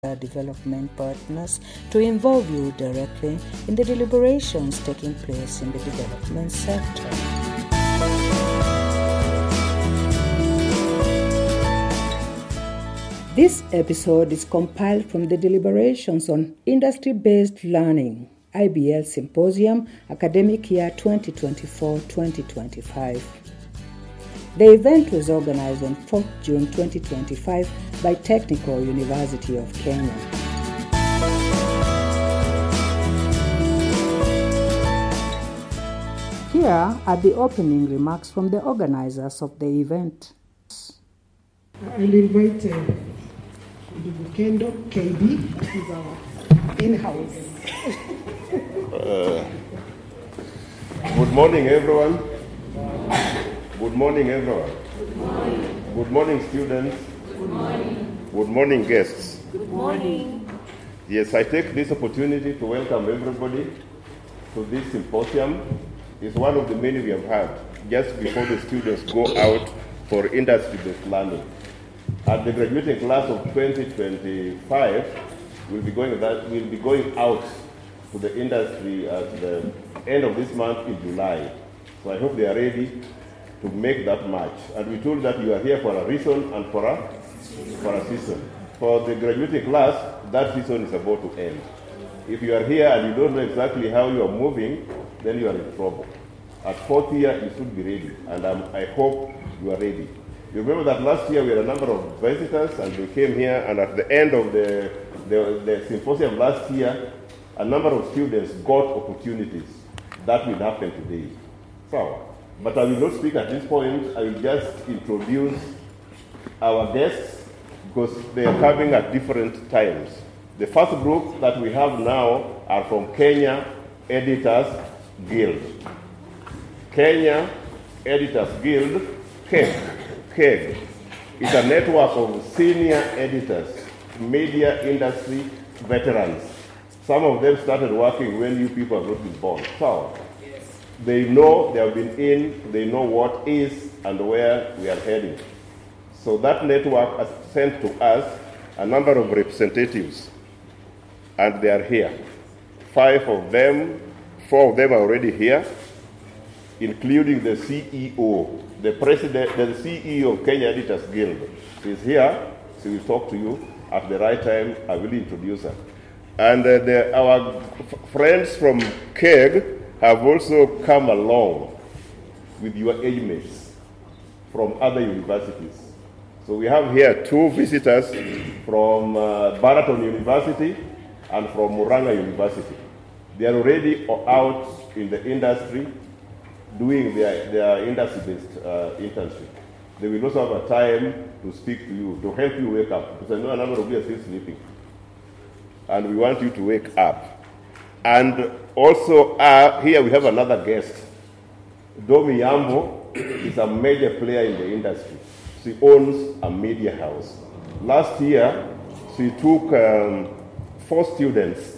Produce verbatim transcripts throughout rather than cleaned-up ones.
our development partners to involve you directly in the deliberations taking place in the development sector. This episode is compiled from the deliberations on industry-based learning, I B L Symposium, academic year twenty twenty-four twenty twenty-five. The event was organized on fourth of June twenty twenty-five by Technical University of Kenya. Here are the opening remarks from the organizers of the event. I'll invite uh, Kendo, K B, that is our in-house. uh, good morning, everyone. Good morning, everyone. Good morning. Good morning, students. Good morning. Good morning, guests. Good morning. Yes, I take this opportunity to welcome everybody to this symposium. It's one of the many we have had just before the students go out for industry-based learning. At the graduating class of twenty twenty-five, we'll be going that we'll be going out to the industry at the end of this month in July. So I hope they are ready to make that match. And we told that you are here for a reason and for a for a season. For the graduating class, that season is about to end. If you are here and you don't know exactly how you are moving, then you are in trouble. At fourth year, you should be ready, and um, I hope you are ready. You remember that last year we had a number of visitors, and they came here, and at the end of the, the, the symposium last year, a number of students got opportunities. That will happen today. So, but I will not speak at this point. I will just introduce our guests because they are coming at different times. The first group that we have now are from Kenya Editors Guild. Kenya Editors Guild, K E G. K E G is a network of senior editors, media industry veterans. Some of them started working when you people have not been born. So they know, they have been in, they know what is and where we are heading. So that network has sent to us a number of representatives, and they are here. Five of them, four of them are already here, including the C E O, the president, the C E O of Kenya Editors Guild. She's here. She will talk to you at the right time. I will introduce her. And uh, the, our f- friends from K E G have also come along with your age mates from other universities. So we have here two visitors from uh, Baraton University and from Muranga University. They are already out in the industry doing their, their industry-based uh, internship. They will also have a time to speak to you, to help you wake up, because I know a number of you are still sleeping. And we want you to wake up. And also, uh, here we have another guest. Domi Yambo is a major player in the industry. She owns a media house. Last year, she took um, four students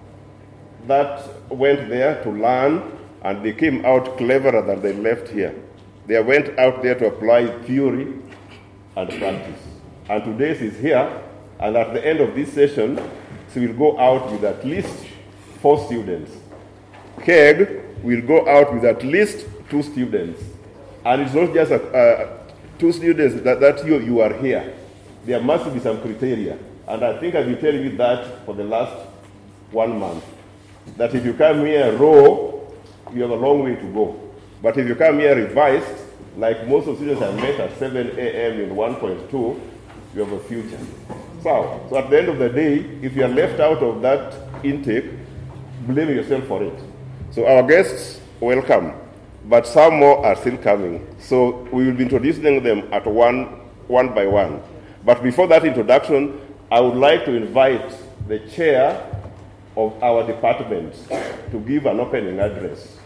that went there to learn, and they came out cleverer than they left here. They went out there to apply theory and practice. And today she's here, and at the end of this session, she will go out with at least four students. K E G will go out with at least two students. And it's not just a, uh, two students that, that you, you are here. There must be some criteria. And I think I've been telling you that for the last one month. That if you come here raw, you have a long way to go. But if you come here revised, like most of the students I met at seven a.m. in one point two, you have a future. So, so at the end of the day, if you are left out of that intake, blame yourself for it. So our guests, welcome. But some more are still coming. So we will be introducing them at one, one by one. But before that introduction, I would like to invite the chair of our department to give an opening address,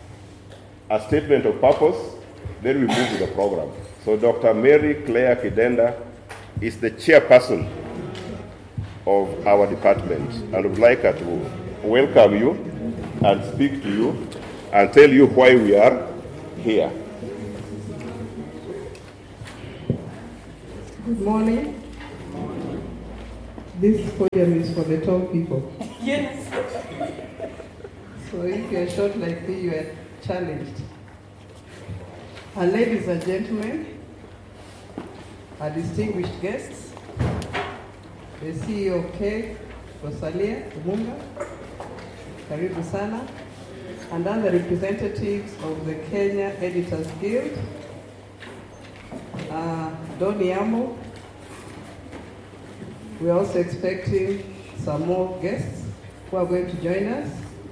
a statement of purpose, then we move to the program. So Doctor Mary Claire Kidenda is the chairperson of our department, and I would like her to welcome you and speak to you and tell you why we are here. Good morning. This podium is for the tall people. Yes. So if you're short like me, you are challenged. And ladies and gentlemen, our distinguished guests, the C E O of K, Rosalia Umunga, karibu sana, and other representatives of the Kenya Editors Guild, uh, Doni Amo. We're also expecting some more guests who are going to join us.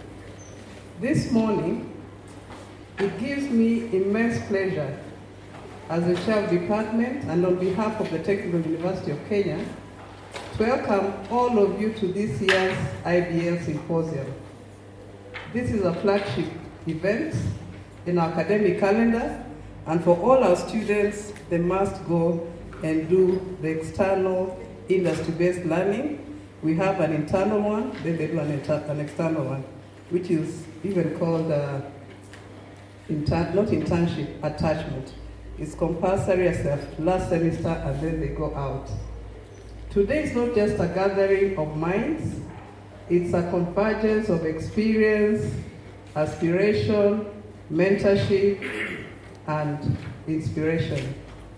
This morning, it gives me immense pleasure as the chair of department and on behalf of the Technical University of Kenya to welcome all of you to this year's I B L Symposium. This is a flagship event in our academic calendar, and for all our students, they must go and do the external industry-based learning. We have an internal one, then they do an, an external one, which is even called uh, intern, not internship, attachment. It's compulsory as the last semester, and then they go out. Today is not just a gathering of minds, it's a convergence of experience, aspiration, mentorship, and inspiration.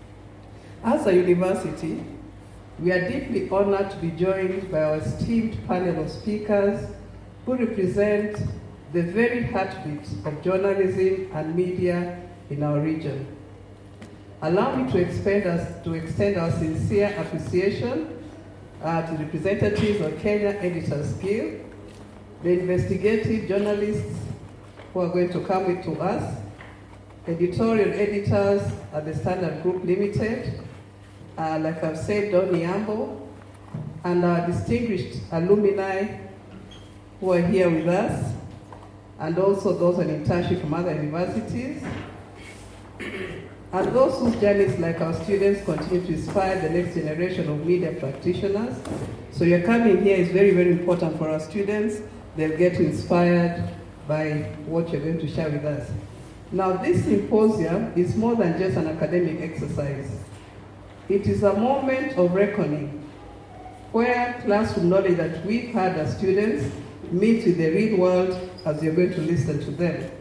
As a university, we are deeply honored to be joined by our esteemed panel of speakers who represent the very heartbeat of journalism and media in our region. Allow me to extend, us, to extend our sincere appreciation uh, to the representatives of Kenya Editors Guild, the investigative journalists who are going to come with to us, editorial editors at the Standard Group Limited, uh, like I've said, Doni Ambo, and our distinguished alumni who are here with us, and also those on internship from other universities, and those whose journeys, like our students, continue to inspire the next generation of media practitioners. So your coming here is very, very important for our students. They'll get inspired by what you're going to share with us. Now, this symposium is more than just an academic exercise. It is a moment of reckoning, where classroom knowledge that we've had as students meet with the real world as you're going to listen to them.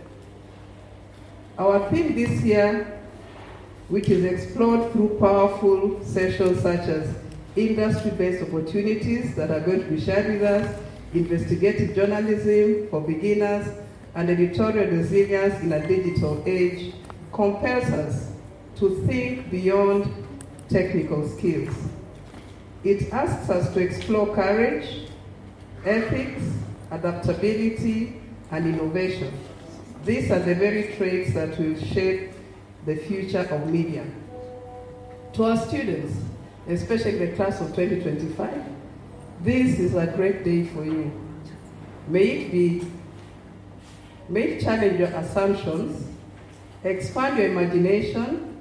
Our theme this year, which is explored through powerful sessions such as industry-based opportunities that are going to be shared with us, investigative journalism for beginners, and editorial resilience in a digital age, compels us to think beyond technical skills. It asks us to explore courage, ethics, adaptability, and innovation. These are the very traits that will shape the future of media. To our students, especially the class of twenty twenty-five, this is a great day for you. May it be, may it challenge your assumptions, expand your imagination,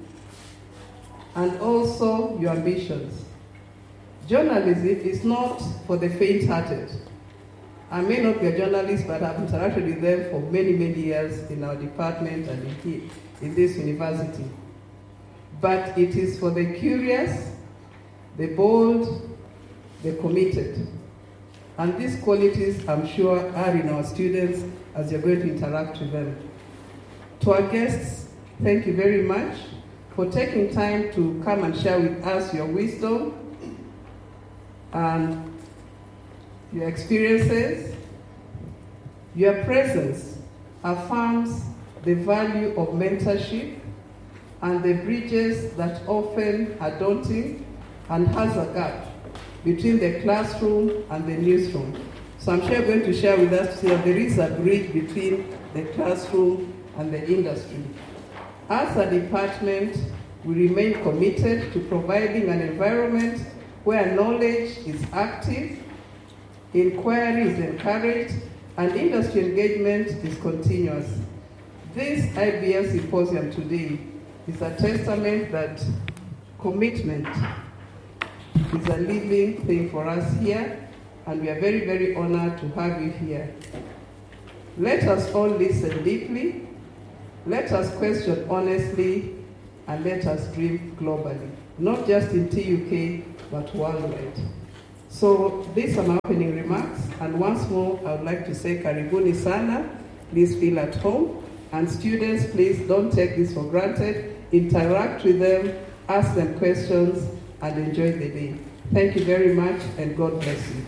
and also your ambitions. Journalism is not for the faint-hearted. I may not be a journalist, but I've interacted with them for many, many years in our department and in, here, in this university. But it is for the curious, the bold, the committed. And these qualities, I'm sure, are in our students as you're going to interact with them. To our guests, thank you very much for taking time to come and share with us your wisdom and your experiences. Your presence affirms the value of mentorship and the bridges that often are daunting and has a gap between the classroom and the newsroom. So I'm sure you're going to share with us that there is a bridge between the classroom and the industry. As a department, we remain committed to providing an environment where knowledge is active, inquiry is encouraged, and industry engagement is continuous. This I B L Symposium today is a testament that commitment is a living thing for us here, and we are very, very honored to have you here. Let us all listen deeply, let us question honestly, and let us dream globally, not just in T U K, but worldwide. So these are my opening remarks, and once more I would like to say karibuni sana, please feel at home, and students, please don't take this for granted, interact with them, ask them questions, and enjoy the day. Thank you very much, and God bless you.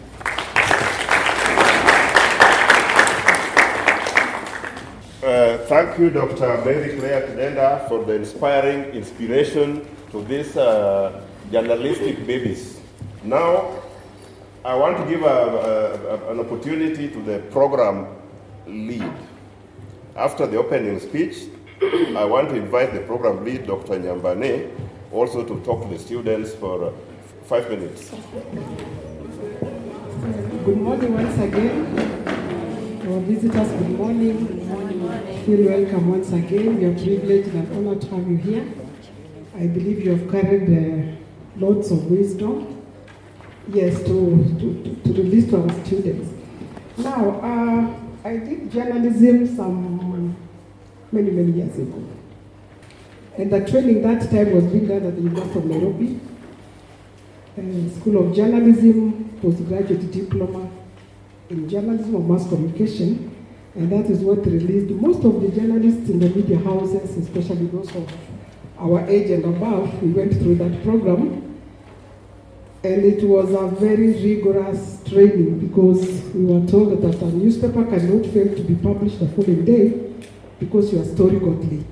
Uh, thank you, Doctor Mary Claire Kidenda, for the inspiring inspiration to these uh, journalistic babies. Now, I want to give a, a, an opportunity to the program lead. After the opening speech, I want to invite the program lead, Doctor Nyambane, also to talk to the students for uh, five minutes. Good morning once again. Our visitors, good morning. Good morning. Feel welcome once again. We are privileged and honored to have you here. I believe you have carried uh, lots of wisdom, yes, to, to, to, to release to our students. Now, uh, I did journalism some many, many years ago. And the training that time was being done at the University of Nairobi, uh, School of Journalism, postgraduate diploma in journalism or mass communication, and that is what released most of the journalists in the media houses, especially those of our age and above. We went through that program, and it was a very rigorous training because we were told that a newspaper cannot fail to be published the following day because your story got late.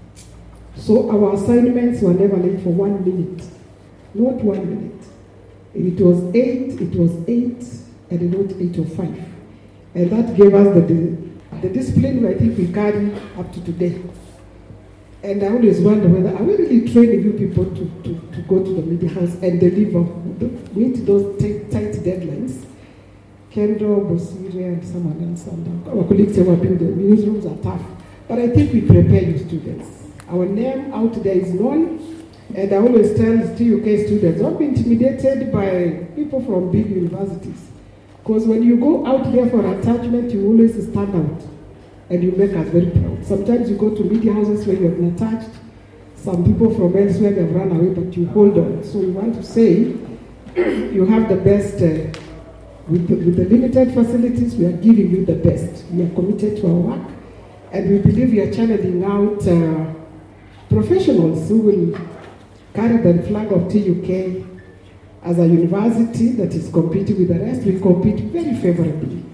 So our assignments were never late for one minute, not one minute. If it was eight, it was eight, and not eight or five. And that gave us the, the discipline I think we carry up to today. And I always wonder whether, are we really training you people to, to, to go to the media house and deliver, meet those tight, tight deadlines? Kendro, Bosire, and someone else, and our colleagues who have been the newsrooms are tough. But I think we prepare you students. Our name out there is known, and I always tell T U K students, don't be intimidated by people from big universities. Because when you go out there for attachment, you always stand out, and you make us very proud. Sometimes you go to media houses where you have been attached. Some people from elsewhere have run away, but you hold on. So we want to say, you have the best, uh, with, the, with the limited facilities, we are giving you the best. We are committed to our work, and we believe we are channeling out uh, professionals who will carry the flag of T U K as a university that is competing with the rest. We compete very favorably.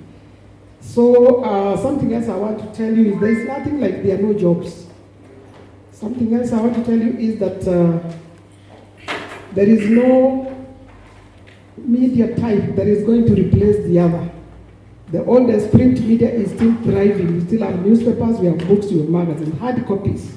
So uh, something else I want to tell you is there is nothing like there are no jobs. Something else I want to tell you is that uh, there is no media type that is going to replace the other. The oldest print media is still thriving. We still have newspapers, we have books, we have magazines, hard copies.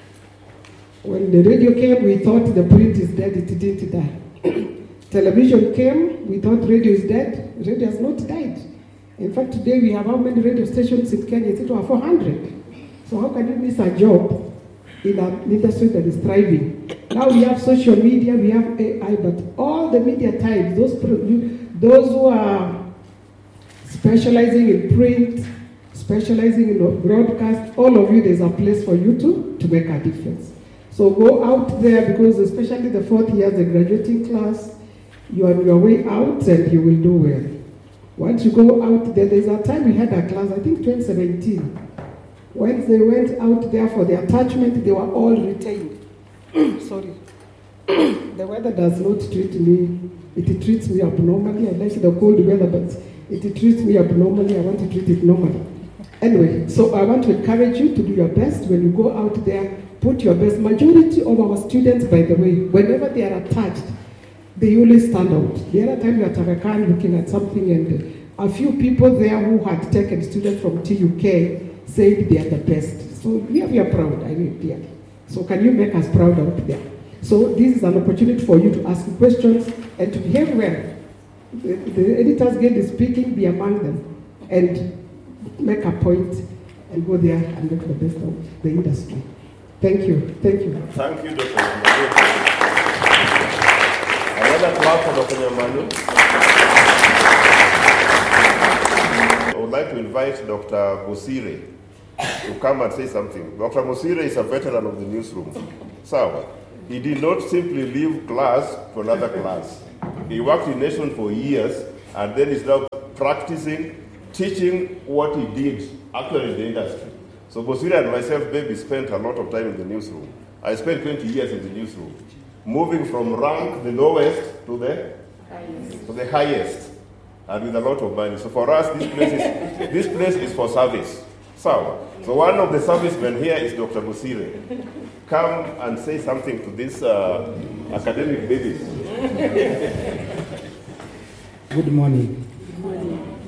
When the radio came, we thought the print is dead, it didn't die. Television came, we thought radio is dead. Radio has not died. In fact, today we have how many radio stations in Kenya? It's over four hundred. So how can you miss a job in an industry that is thriving? Now we have social media, we have A I, but all the media types, those, those who are specializing in print, specializing in broadcast, all of you, there's a place for you to, to make a difference. So go out there, because especially the fourth year, the graduating class, you are on your way out and you will do well. Once you go out there, there's a time we had a class, I think twenty seventeen. When they went out there for the attachment, they were all retained. Sorry. The weather does not treat me, it treats me abnormally. I like the cold weather, but it treats me abnormally. I want to treat it normally. Anyway, so I want to encourage you to do your best. When you go out there, put your best. Majority of our students, by the way, whenever they are attached, they always stand out. The other time we were at Tarakan looking at something, and a few people there who had taken students from T U K said they are the best. So we are, we are proud, I mean, dearly. So can you make us proud out there? So this is an opportunity for you to ask questions and to behave well. The, the editors get the speaking, be among them, and make a point and go there and make the best of the industry. Thank you. Thank you. Thank you, Doctor Nyambane. Another clap for Doctor Nyambane. I would like to invite Doctor Bosire to come and say something. Doctor Bosire is a veteran of the newsroom. Sawa. He did not simply leave class to another class. He worked in Nation for years and then is now practicing, teaching what he did actually in the industry. So Bosire and myself maybe spent a lot of time in the newsroom. I spent twenty years in the newsroom, moving from rank the lowest to the highest, to the highest, and with a lot of money. So for us, this place is, this place is for service. So, so one of the servicemen here is Doctor Bosire. Come and say something to these uh, academic babies. Good morning. Good morning.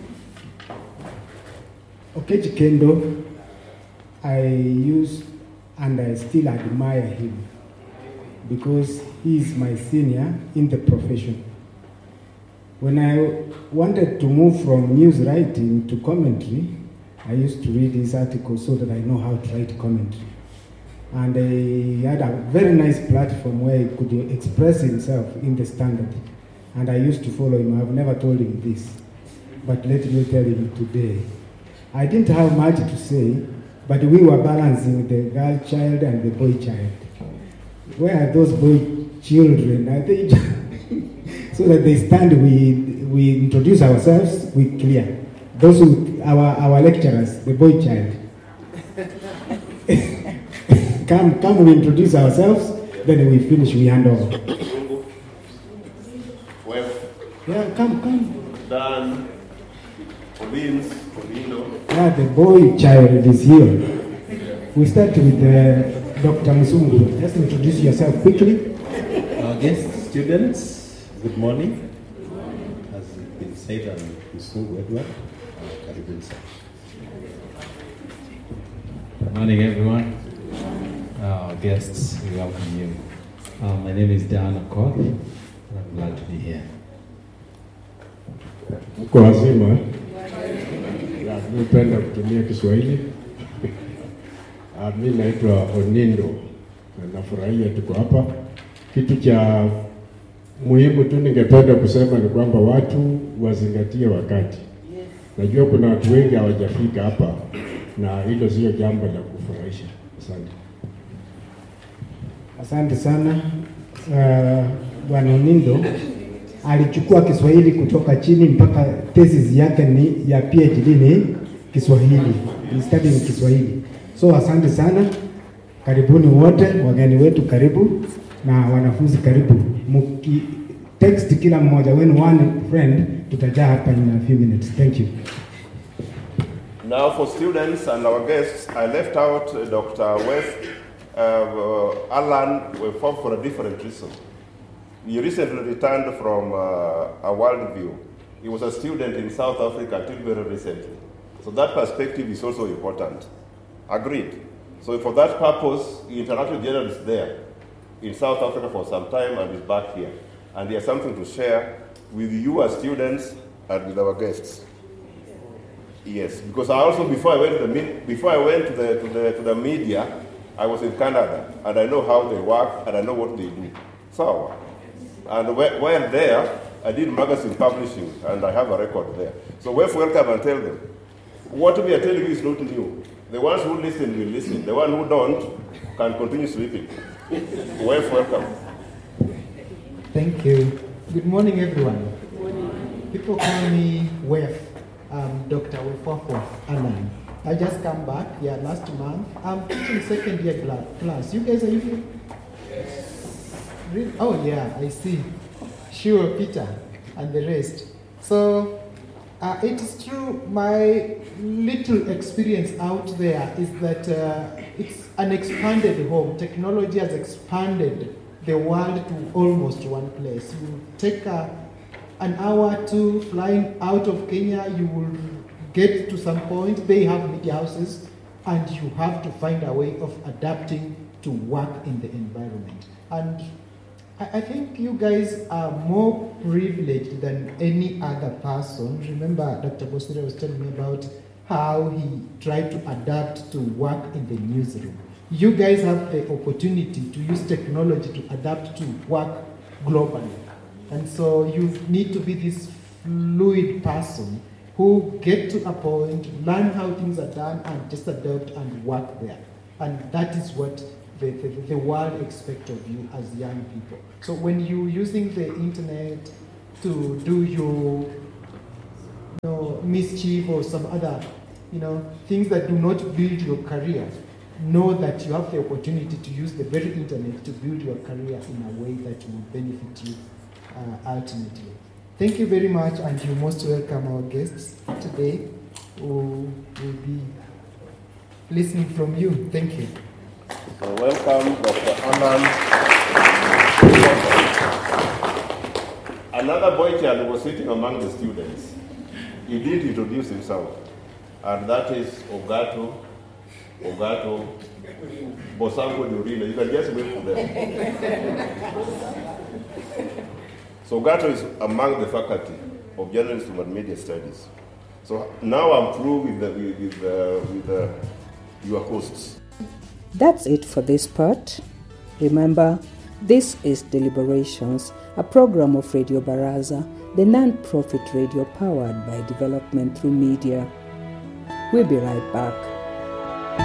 Okechi Kendo, I use and I still admire him because he is my senior in the profession. When I wanted to move from news writing to commentary, I used to read his articles so that I know how to write commentary. And he had a very nice platform where he could express himself in the Standard. And I used to follow him. I've never told him this, but let me tell him today. I didn't have much to say, but we were balancing the girl child and the boy child. Where are those boy children? I think so that they stand, we we introduce ourselves, we clear. Those who, our, our lecturers, the boy child. come, come, we introduce ourselves, then we finish, we hand over. Well, yeah, come, come. Dan, Collins, Colindo. Yeah, the boy child is here. We start with uh, Doctor Musungu. Just introduce yourself quickly. Our guest students, good morning. As it's been said, I'm Musungu Edward. Good morning, everyone. Our guests, we welcome you. Uh, my name is Dan Okoth, and I'm glad to be here. Mko wazima? Napenda kutumia Kiswahili. Mimi naitwa Onindo na nafurahia tuko hapa. Kitu cha muhimu tu ningependa kusema ni kwamba watu wazingatie wakati. Najua kuna watu wengi hawajafika hapa na hilo sio jambo la kufurahisha. Asante. Asante sana. Uh, Bwana Onindo alichukua Kiswahili kutoka chini mpaka thesis yake ni ya PhD ni Kiswahili. He studying Kiswahili. So asante sana. Karibuni wote, wageni wetu karibu na wanafunzi karibu. Muki text kila mmoja when one friend tutajaa hapa in a few minutes. Thank you. Now for students and our guests, I left out uh, Doctor West uh, uh, Alan for, for a different reason. He recently returned from uh, a world view. He was a student in South Africa until very recently. So that perspective is also important. Agreed. So for that purpose, he interacted with journalists there in South Africa for some time and is back here. And he has something to share with you as students and with our guests. Yes, because I also before I went to the before I went to the to the to the media, I was in Canada and I know how they work and I know what they do. So, and while there, I did magazine publishing and I have a record there. So we're welcome and tell them what we are telling you is not new. The ones who listen will listen. The one who don't can continue sleeping. We're welcome. Thank you. Good morning, everyone. Good morning. People call me W E F. Um, Doctor Wefwafwa Alan. I just come back, yeah, last month. I'm teaching second year class. You guys are you? Really? Oh yeah, I see. Sure, Peter and the rest. So uh, it is true. My little experience out there is that uh, it's an expanded home. Technology has expanded the world to almost one place. You take a an hour or two flying out of Kenya, you will get to some point, they have media houses, and you have to find a way of adapting to work in the environment. And I, I think you guys are more privileged than any other person. Remember, Doctor Bosire was telling me about how he tried to adapt to work in the newsroom. You guys have the opportunity to use technology to adapt to work globally. And so you need to be this fluid person who get to a point, learn how things are done, and just adapt and work there. And that is what the, the, the world expects of you as young people. So when you're using the internet to do your you know, mischief or some other you know, things that do not build your career, know that you have the opportunity to use the very internet to build your career in a way that will benefit you uh, ultimately. Thank you very much, and you're most welcome our guests today who will be listening from you. Thank you. So welcome, Doctor Aman. Another boy child was sitting among the students. He did introduce himself, and that is Ogato, Ogato, Bosango Durina. You can just wait for them. So Ogato is among the faculty of Journalism and Media Studies. So now I'm through with, the, with, with, uh, with uh, your hosts. That's it for this part. Remember, this is Deliberations, a program of Radio Baraza, the non-profit radio powered by development through media. We'll be right back.